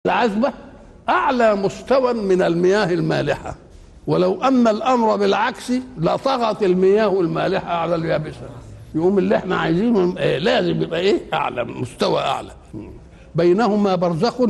العذبة أعلى مستوى من المياه المالحة، ولو أن الأمر بالعكس لطغت المياه المالحة على اليابسة. يقوم اللي احنا عايزينه لازم يبقى ايه؟ أعلى، مستوى أعلى. بينهما برزخ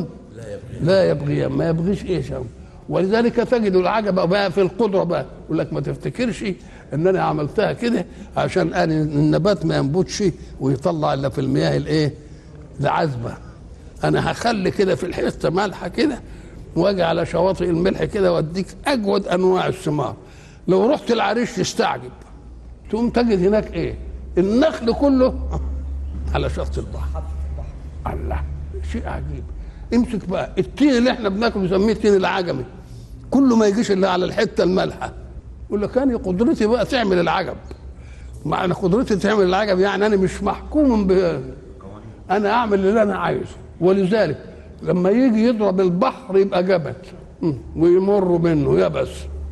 لا يبغيان، ما يبغيش ايه شو. ولذلك تجد العجب بقى في القدرة بقى، يقول لك ما تفتكرش ان انا عملتها كده عشان النبات ما ينبتش ويطلع الا في المياه الايه؟ العذبة. انا هخلي كده في الحته مالحه كده، واجي على شواطئ الملح كده واديك اجود انواع الثمار. لو رحت العريش تستعجب، تقوم تجد هناك ايه؟ النخل كله على شط البحر. الله، شيء عجيب. امسك بقى التين اللي احنا بناكله نسميه التين العجمي، كله ما يجيش الا على الحته المالحه. يقول لك انا قدرتي بقى تعمل العجب. معنى قدرتي تعمل العجب يعني انا مش محكوم انا اعمل اللي انا عايزه. ولذلك لما يجي يضرب البحر يبقى جبل ويمر منه يبس.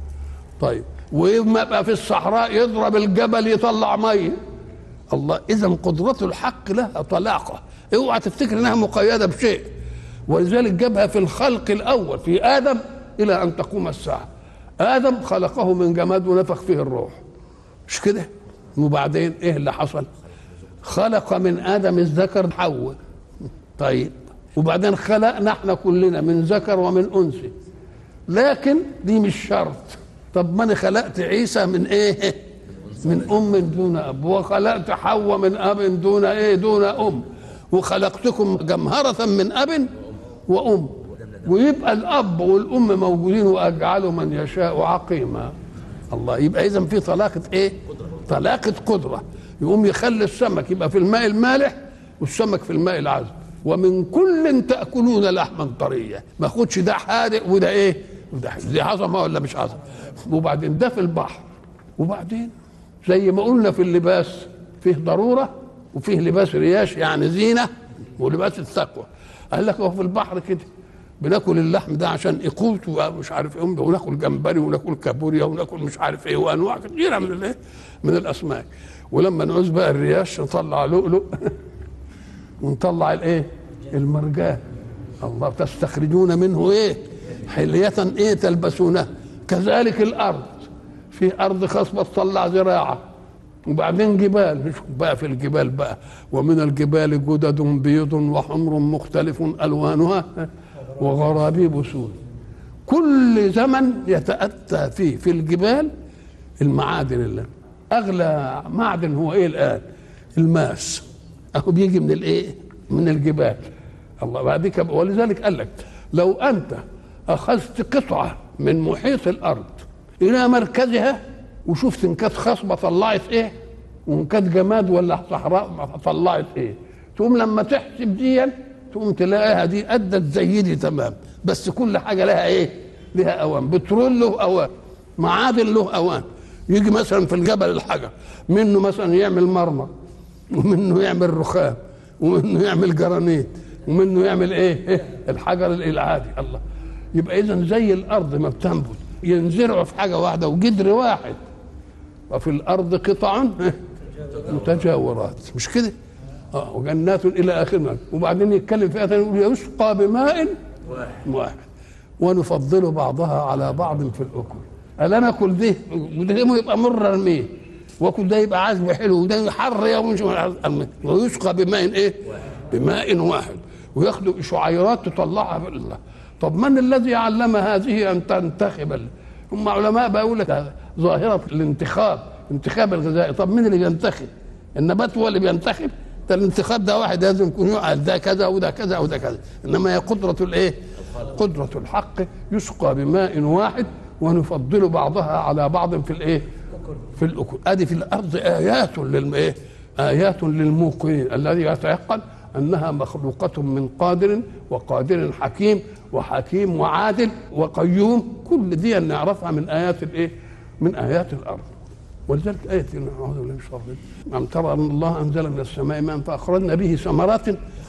طيب ويما يبقى في الصحراء يضرب الجبل يطلع ميه. الله، اذا قدرة الحق لها طلاقه، اوعى تفتكر انها مقيده بشيء. ولذلك جابها في الخلق الاول في ادم الى ان تقوم الساعه. ادم خلقه من جماد ونفخ فيه الروح، مش كده؟ وبعدين ايه اللي حصل؟ خلق من ادم الذكر حواء. طيب وبعدين خلقنا احنا كلنا من ذكر ومن انثى، لكن دي مش شرط. طب ما انا خلقت عيسى من ايه؟ من ام دون اب، وخلقت حواء من اب دون ايه؟ دون ام، وخلقتكم جمهرة من اب وام، ويبقى الاب والام موجودين واجعل من يشاء عقيما. الله، يبقى اذا في طلاقه ايه؟ طلاقه قدره. يقوم يخلي السمك يبقى في الماء المالح والسمك في الماء العذب. ومن كل تاكلون لحما طريا، ما اخدش ده حادق وده ايه؟ وده دي عظمه ولا مش عظمه؟ وبعدين ده في البحر. وبعدين زي ما قلنا في اللباس فيه ضروره وفيه لباس رياش يعني زينه ولباس التقوى. قال لك هو في البحر كده بناكل اللحم ده عشان قوت ومش عارف ايه، وناكل جمبري وناكل كابوريا وناكل مش عارف ايه وانواع كثيره من الايه؟ من الاسماك. ولما نعوز بقى الرياش نطلع لؤلؤ ونطلع الايه؟ المرجان. الله، تستخرجون منه ايه؟ حلية ايه تلبسونها. كذلك الارض، في ارض خصبه تطلع زراعه، وبعدين جبال. نشوف بقى في الجبال بقى، ومن الجبال جدد بيض وحمر مختلف الوانها وغرابيب سود. كل زمن يتأتى فيه في الجبال المعادن. اللي اغلى معدن هو ايه الان؟ الماس، اهو بيجي من الايه؟ من الجبال. الله، بعد كده ولذلك قال لك لو انت اخذت قطعه من محيط الارض الى مركزها وشفت ان كانت خصبه طلعت ايه وان كانت جماد ولا صحراء طلعت ايه، تقوم لما تحسب دي تقوم تلاقيها دي ادت زي دي تمام، بس كل حاجه لها ايه؟ لها اوان. بترول له اوان، معادن له اوان. يجي مثلا في الجبل الحجر منه مثلا يعمل مرمر، ومنه يعمل رخام، ومنه يعمل جرانيت، ومنه يعمل ايه؟ الحجر العادي. الله، يبقى اذا زي الارض ما بتنبت ينزرعوا في حاجه واحده وجدر واحد، وفي الارض قطع متجاورات، مش كده؟ وجنات الى اخره. وبعدين يتكلم فيها ثاني يقول يسقى بماء واحد ونفضل بعضها على بعض في الاكل. قال انا اكل ده وده يبقى مر ارميه، واكل ده يبقى عذب حلو وده حر يوم ويسقى بماء ايه؟ بماء واحد. وياخدوا شعيرات تطلعها بالله. طب من الذي علم هذه ان تنتخب؟ هم علماء بيقول لك ظاهره الانتخاب، انتخاب الغذائي. طب مين اللي بينتخب؟ النبات هو اللي بينتخب؟ ده الانتخاب ده واحد لازم يكون يقعد ده كذا وده كذا وده كذا. انما هي قدره الايه؟ قدره الحق. يسقى بماء واحد ونفضل بعضها على بعض في الايه؟ في الاكل. ادي في الارض ايات للايه؟ ايات للموقنين الذي يتيقن انها مخلوقه من قادر وقادر حكيم وحكيم وعادل وقيوم. كل دي نعرفها من ايات الايه؟ من ايات الارض. ولذلك آية أعوذ بالله من الشيطان الرجيم ألم ترى أن الله أنزل من السماء ماء فأخرجنا به ثمرات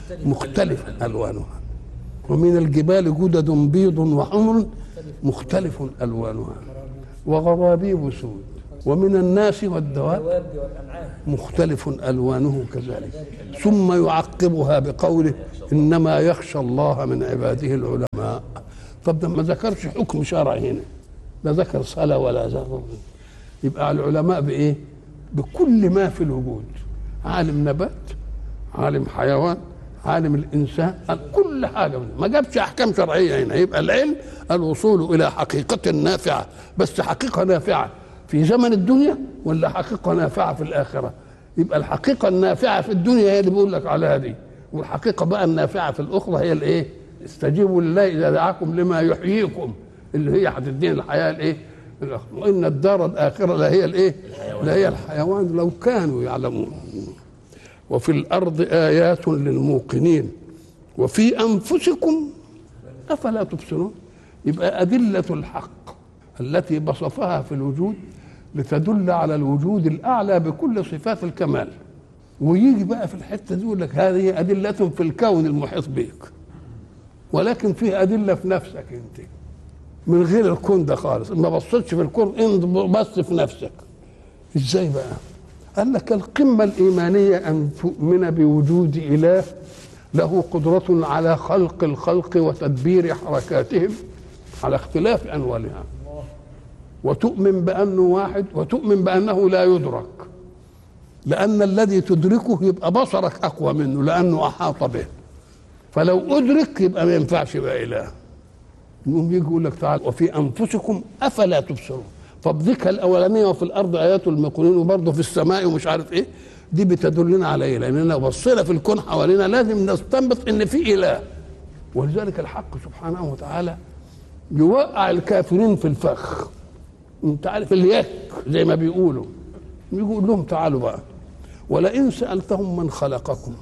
مختلفة ألوانها ومن الجبال جدد بيض وحمر مختلف ألوانها وغرابيب سود. ومن الناس والدواب مختلف ألوانه كذلك. ثم يعقبها بقوله إنما يخشى الله من عباده العلماء. طب ده ما ذكرش حكم شرعي هنا، لا ذكر صلاة ولا ذكر. يبقى العلماء بإيه؟ بكل ما في الوجود، عالم نبات، عالم حيوان، عالم الإنسان، كل حاجة ما جابش أحكام شرعية هنا. يبقى العلم الوصول إلى حقيقة نافعة، بس حقيقة نافعة في زمن الدنيا ولا حقيقة نافعة في الآخرة؟ يبقى الحقيقة النافعة في الدنيا هي اللي بيقول لك عليها دي، والحقيقة بقى النافعة في الأخرى هي الإيه؟ استجيبوا لله إذا دعاكم لما يحييكم، اللي هي هتدين الحياة الإيه؟ وإن الدار الآخرة لا هي الإيه؟ لا هي الحيوان لو كانوا يعلمون. وفي الأرض آيات للموقنين وفي أنفسكم أفلا تبصرون. يبقى أدلة الحق التي بصفها في الوجود لتدل على الوجود الأعلى بكل صفات الكمال. ويجي بقى في الحتة دي يقول لك هذه أدلة في الكون المحيط بك، ولكن فيه أدلة في نفسك أنت من غير الكون ده خالص. ما بصيتش في الكون، انت بص في نفسك. ازاي بقى؟ قال لك القمة الإيمانية أن تؤمن بوجود إله له قدرة على خلق الخلق وتدبير حركاتهم على اختلاف أنوالها، وتؤمن بأنه واحد، وتؤمن بأنه لا يدرك، لأن الذي تدركه يبقى بصرك أقوى منه لأنه أحاط به، فلو أدرك يبقى ما ينفعش يبقى إله. يقوم يجي يقول لك تعالى وفي أنفسكم أفلا تبصرون. طب ذيك الأولانية وفي الأرض آيات الموقنين وبرضه في السماء ومش عارف إيه، دي بتدلنا على إيه؟ لأننا بصينا في الكون حوالينا لازم نستنبط إن في إله. ولذلك الحق سبحانه وتعالى يوقع الكافرين في الفخ، أنت عارف اليك زي ما بيقولوا، يقول لهم تعالوا بقى ولئن سألتهم من خلقكم،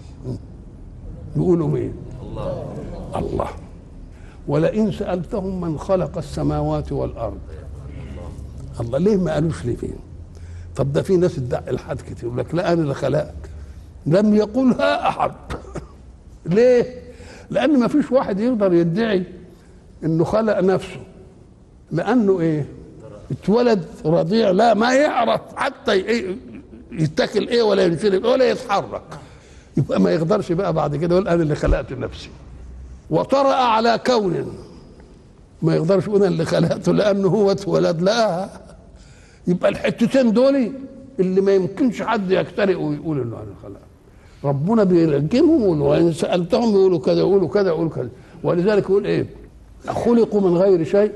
يقولوا مين؟ الله. ولئن سألتهم من خلق السماوات والأرض، الله. ليه ما قالوش ليه فين؟ طب ده في ناس تدعي الحد كتير يقول لك لا أنا اللي خلقك، لم يقولها أحد. ليه؟ لأن ما فيش واحد يقدر يدعي إنه خلق نفسه، لأنه إيه؟ اتولد رضيع لا ما يعرف حتى يتاكل إيه ولا ينشرب ولا يتحرك، يبقى ما يقدرش بقى بعد كده يقول أنا اللي خلقت نفسي. وطرأ على كون ما يقدرش يقول أنا اللي خلقته لأنه هو اتولد لا. يبقى الحتتين دول اللي ما يمكنش حد يجترئ ويقول انه انا خلق. ربنا بيرجمهم وان سالتهم يقولوا كذا يقولوا كذا يقولوا كذا. ولذلك يقول ايه؟ خلقوا من غير شيء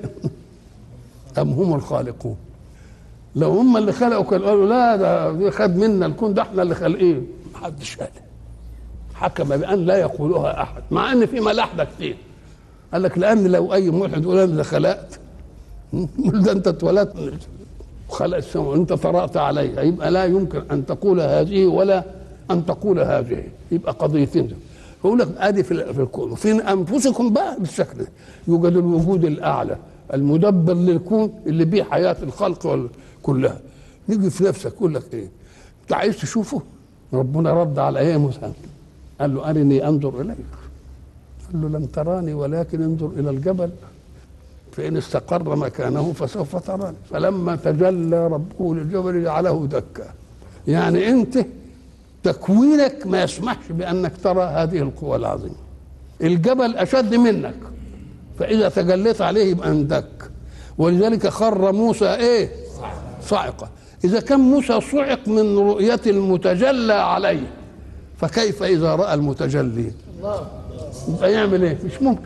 ام هم الخالقون. لو هم اللي خلقوا كانوا قالوا لا ده خد منا الكون، ده احنا اللي خالقين. محدش قال، حكم بان لا يقولها احد، مع ان في ملاحده كتير. قال لك لان لو اي ملحد يقول انا اللي خلقت، ده انت اتولدت وخلق السماء وانت طرأت عليها، يبقى لا يمكن ان تقول هذه ولا ان تقول هذه، يبقى قضيتين. يقول لك ادي في الكون وفي انفسكم بقى بالشكل ده يوجد الوجود الاعلى المدبر للكون اللي بيه حياه الخلق كلها. نيجي في نفسك يقول لك ايه؟ انت عايز تشوفه؟ ربنا رد على ايه موسى؟ قال له ارني انظر اليك. قال له لم تراني ولكن انظر الى الجبل فإن استقر مكانه فسوف تراني. فلما تجلى ربه للجبل جعله دكا. يعني أنت تكوينك ما يسمحش بأنك ترى هذه القوة العظيمة. الجبل أشد منك، فإذا تجليت عليه يبقى اندك. ولذلك خر موسى إيه؟ صاعقة. إذا كان موسى صعق من رؤية المتجلى عليه، فكيف إذا رأى المتجلي؟ يبقى يعمل إيه؟ مش ممكن.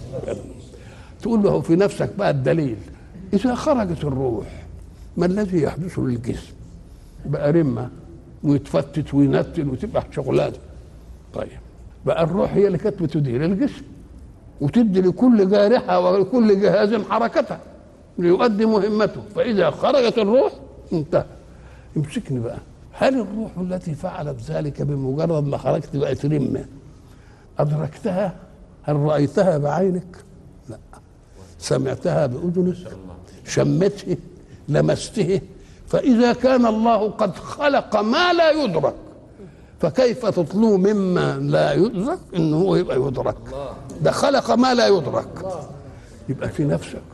تقول له في نفسك بقى الدليل. إذا خرجت الروح ما الذي يحدث للجسم؟ بقى رمة ويتفتت وينتن وتبقى شغلانة. طيب بقى الروح هي اللي كانت بتدير الجسم وتدي لكل جارحة ولكل جهاز حركتها ليؤدي مهمته. فإذا خرجت الروح انتهى. يمسكني بقى، هل الروح التي فعلت ذلك بمجرد ما خرجت بقت رمة أدركتها؟ هل رأيتها بعينك؟ لا. سمعتها بأذنك، شمته، لمسته. فإذا كان الله قد خلق ما لا يدرك فكيف تطلو مما لا يدرك إنه هو يبقى يدرك؟ ده خلق ما لا يدرك. يبقى في نفسك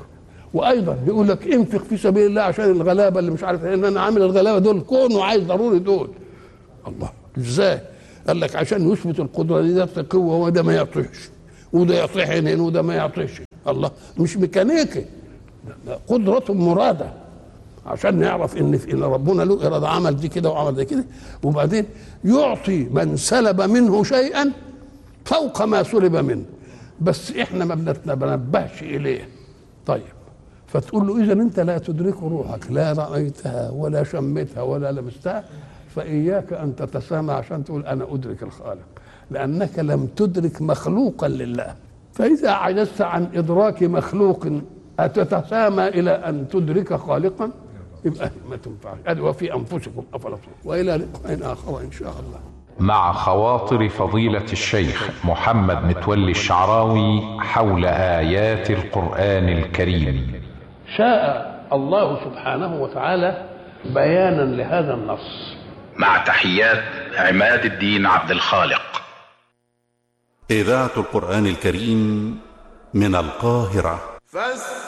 وايضا يقول لك انفق في سبيل الله عشان الغلابه اللي مش عارف ان انا عامل الغلابه دول كون وعايز ضروري دول. الله ازاي؟ قال لك عشان يثبت القدره دي، ده قوه وده ما يعطيش وده يعطي حنين وده ما يعطيش. الله مش ميكانيكي، قدره مراده عشان نعرف ان ربنا له اراده، عمل دي كده وعمل دي كده، وبعدين يعطي من سلب منه شيئا فوق ما سلب منه، بس احنا ما بنتنبهش اليه. طيب فتقول له اذا انت لا تدرك روحك، لا رايتها ولا شمتها ولا لمستها، فاياك ان تتسامى عشان تقول انا ادرك الخالق، لانك لم تدرك مخلوقا لله. فاذا عجزت عن ادراك مخلوق اتتسامى الى ان تدرك خالقا، يبقى ما تنفعش. ادي وفي انفسكم افلا تبصرون. والى لقاء اخر ان شاء الله. مع خواطر فضيلة الشيخ محمد متولي الشعراوي حول آيات القرآن الكريم. شاء الله سبحانه وتعالى بيانا لهذا النص. مع تحيات عماد الدين عبد الخالق. إذاعة القرآن الكريم من القاهرة.